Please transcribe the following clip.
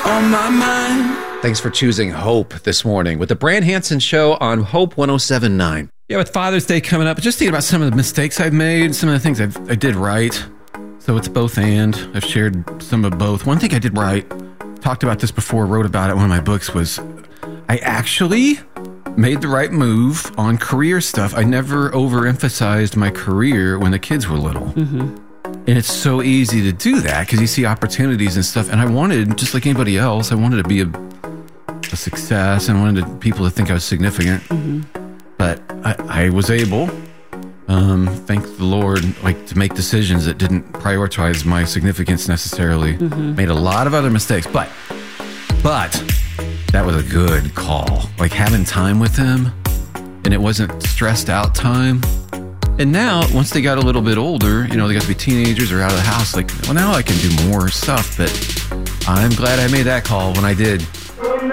on my mind. Thanks for choosing Hope this morning with the Brand Hansen Show on Hope 107.9. Yeah, with Father's Day coming up, just thinking about some of the mistakes I've made, some of the things I did right. So it's both and. I've shared some of both. One thing I did right, talked about this before, wrote about it in one of my books, was I actually made the right move on career stuff. I never overemphasized my career when the kids were little. Mm-hmm. And it's so easy to do that because you see opportunities and stuff. And I wanted, just like anybody else, I wanted to be a success and wanted people to think I was significant. Mm-hmm. But I was able, thank the Lord, to make decisions that didn't prioritize my significance necessarily. Mm-hmm. Made a lot of other mistakes, but that was a good call. Having time with him, and it wasn't stressed out time. And now, once they got a little bit older, they got to be teenagers or out of the house, now I can do more stuff, but I'm glad I made that call when I did.